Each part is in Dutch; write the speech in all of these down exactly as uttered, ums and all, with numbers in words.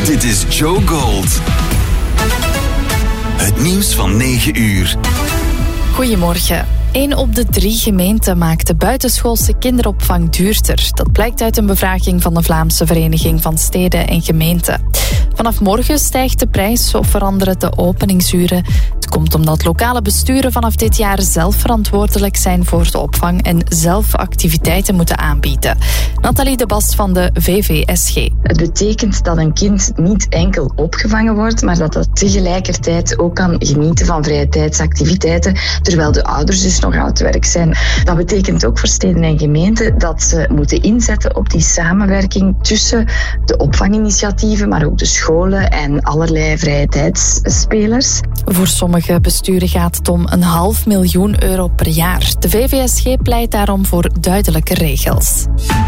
Dit is Joe Gold. Het nieuws van negen uur. Goedemorgen. Eén op de drie gemeenten maakt de buitenschoolse kinderopvang duurder. Dat blijkt uit een bevraging van de Vlaamse Vereniging van Steden en Gemeenten. Vanaf morgen stijgt de prijs of veranderen de openingsuren. Het komt omdat lokale besturen vanaf dit jaar zelf verantwoordelijk zijn voor de opvang en zelf activiteiten moeten aanbieden. Nathalie de Bast van de V V S G. Het betekent dat een kind niet enkel opgevangen wordt, maar dat het tegelijkertijd ook kan genieten van vrije tijdsactiviteiten, terwijl de ouders dus nog aan het werk zijn. Dat betekent ook voor steden en gemeenten dat ze moeten inzetten op die samenwerking tussen de opvanginitiatieven, maar ook de scholen en allerlei vrije tijdsspelers. Voor sommige besturen gaat het om een half miljoen euro per jaar. De V V S G pleit daarom voor duidelijke regels.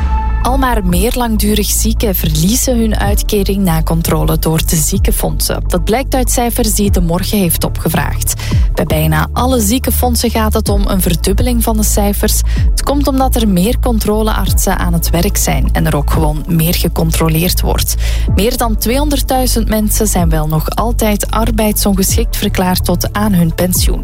Al maar meer langdurig zieken verliezen hun uitkering na controle door de ziekenfondsen. Dat blijkt uit cijfers die De Morgen heeft opgevraagd. Bij bijna alle ziekenfondsen gaat het om een verdubbeling van de cijfers. Het komt omdat er meer controleartsen aan het werk zijn en er ook gewoon meer gecontroleerd wordt. Meer dan tweehonderdduizend mensen zijn wel nog altijd arbeidsongeschikt verklaard tot aan hun pensioen.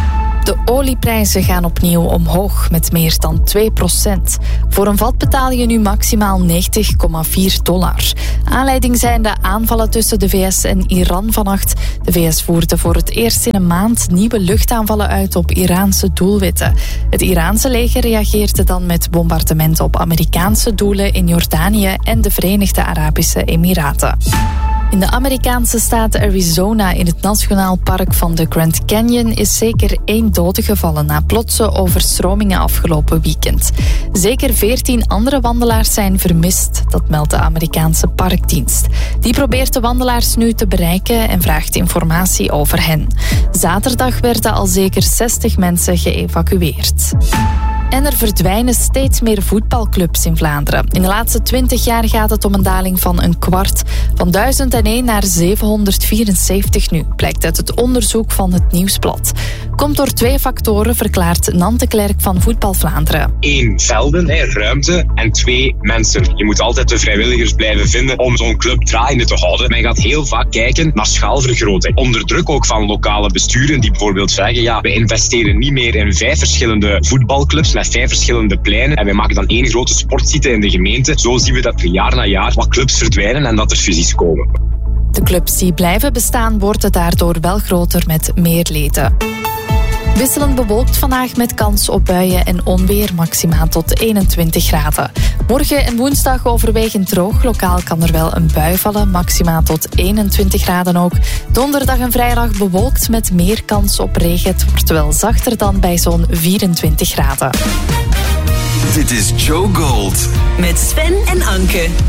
De olieprijzen gaan opnieuw omhoog met meer dan twee procent. Voor een vat betaal je nu maximaal negentig komma vier dollar. Aanleiding zijn de aanvallen tussen de V S en Iran vannacht. De V S voerde voor het eerst in een maand nieuwe luchtaanvallen uit op Iraanse doelwitten. Het Iraanse leger reageerde dan met bombardementen op Amerikaanse doelen in Jordanië en de Verenigde Arabische Emiraten. In de Amerikaanse staat Arizona in het Nationaal Park van de Grand Canyon is zeker één dode gevallen na plotse overstromingen afgelopen weekend. Zeker veertien andere wandelaars zijn vermist, dat meldt de Amerikaanse parkdienst. Die probeert de wandelaars nu te bereiken en vraagt informatie over hen. Zaterdag werden al zeker zestig mensen geëvacueerd. En er verdwijnen steeds meer voetbalclubs in Vlaanderen. In de laatste twintig jaar gaat het om een daling van een kwart. Van duizend één naar zevenhonderdvierenzeventig nu, blijkt uit het onderzoek van het Nieuwsblad. Komt door twee factoren, verklaart Nant de Klerk van Voetbal Vlaanderen. Eén, velden, hè, ruimte. En twee, mensen. Je moet altijd de vrijwilligers blijven vinden om zo'n club draaiende te houden. Men gaat heel vaak kijken naar schaalvergroting. Onder druk ook van lokale besturen die bijvoorbeeld zeggen, ja, we investeren niet meer in vijf verschillende voetbalclubs met vijf verschillende pleinen en wij maken dan één grote sportsite in de gemeente. Zo zien we dat er jaar na jaar wat clubs verdwijnen en dat er fusies komen. De clubs die blijven bestaan worden daardoor wel groter met meer leden. Wisselend bewolkt vandaag met kans op buien en onweer, maximaal tot eenentwintig graden. Morgen en woensdag overwegend droog. Lokaal kan er wel een bui vallen, maximaal tot eenentwintig graden ook. Donderdag en vrijdag bewolkt met meer kans op regen. Het wordt wel zachter dan bij zo'n vierentwintig graden. Dit is Joe Gold. Met Sven en Anke.